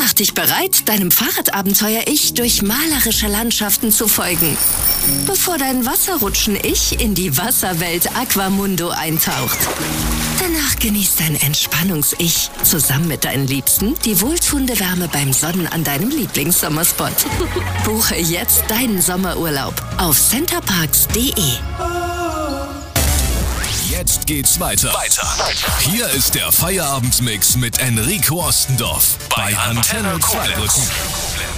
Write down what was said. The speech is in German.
Mach dich bereit, deinem Fahrradabenteuer-Ich durch malerische Landschaften zu folgen, bevor dein Wasserrutschen-Ich in die Wasserwelt Aquamundo eintaucht. Danach genießt dein Entspannungs-Ich zusammen mit deinen Liebsten die wohltuende Wärme beim Sonnen an deinem Lieblingssommerspot. Buche jetzt deinen Sommerurlaub auf centerparks.de. Jetzt geht's weiter. Hier ist der Feierabendmix mit Enrico Ostendorf bei Antenne Zweibrücken.